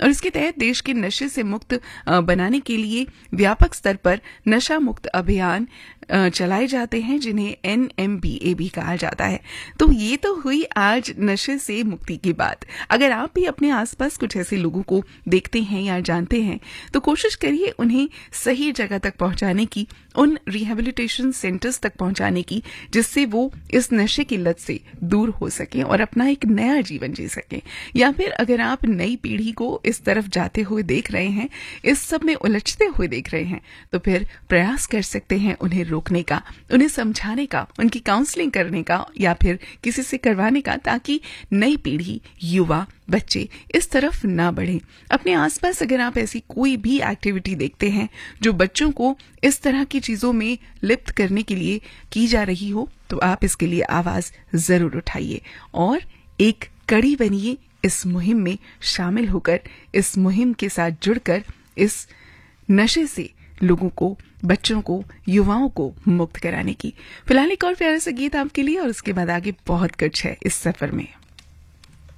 और इसके तहत देश के नशे से मुक्त बनाने के लिए व्यापक स्तर पर नशा मुक्त अभियान चलाए जाते हैं, जिन्हें NMBA भी कहा जाता है। तो ये तो हुई आज नशे से मुक्ति की बात। अगर आप भी अपने आसपास कुछ ऐसे लोगों को देखते हैं या जानते हैं तो कोशिश करिए उन्हें सही जगह तक पहुंचाने की, उन रिहेबिलिटेशन सेंटर्स तक पहुंचाने की, जिससे वो इस नशे की लत से दूर हो सकें और अपना एक नया जीवन जी सकें। या फिर अगर आप नई पीढ़ी को इस तरफ जाते हुए देख रहे हैं, इस सब में उलझते हुए देख रहे हैं, तो फिर प्रयास कर सकते हैं उन्हें रोकने का, उन्हें समझाने का, उनकी काउंसलिंग करने का या फिर किसी से करवाने का, ताकि नई पीढ़ी, युवा, बच्चे इस तरफ ना बढ़े। अपने आसपास अगर आप ऐसी कोई भी एक्टिविटी देखते हैं जो बच्चों को इस तरह की चीजों में लिप्त करने के लिए की जा रही हो, तो आप इसके लिए आवाज जरूर उठाइए और एक कड़ी बनिए इस मुहिम में शामिल होकर, इस मुहिम के साथ जुड़कर इस नशे से लोगों को, बच्चों को, युवाओं को मुक्त कराने की। फिलहाल एक और प्यारा सा गीत आपके लिए और उसके बाद आगे बहुत कुछ है इस सफर में।